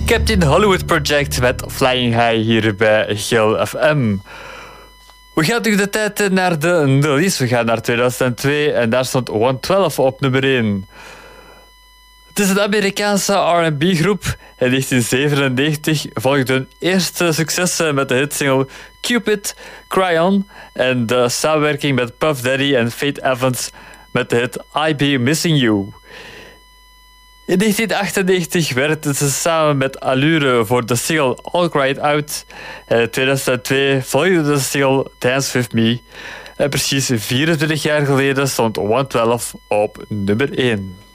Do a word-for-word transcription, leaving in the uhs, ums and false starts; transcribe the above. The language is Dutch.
Captain Hollywood Project met Flying High hier bij Geel F M. We gaan terug de tijd naar de nullies. We gaan naar tweeduizend twee en daar stond honderdtwaalf op nummer één. Het is een Amerikaanse R en B-groep. In negentien zevenennegentig volgde hun eerste successen met de hitsingle Cupid, Cry On en de samenwerking met Puff Daddy en Faith Evans met de hit I Be Missing You. In negentien achtennegentig werkten ze samen met Allure voor de single All Cried Out. En in tweeduizend twee volgde de single Dance With Me. En precies vierentwintig jaar geleden stond honderdtwaalf op nummer één.